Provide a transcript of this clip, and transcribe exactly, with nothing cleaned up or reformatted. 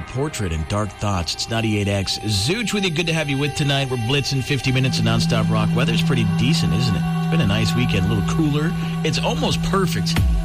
Portrait and Dark Thoughts. It's ninety-eight X. Zooch with you. Good to have you with tonight. We're blitzing fifty minutes of nonstop rock. Weather's pretty decent, isn't it? It's been a nice weekend. A little cooler. It's almost perfect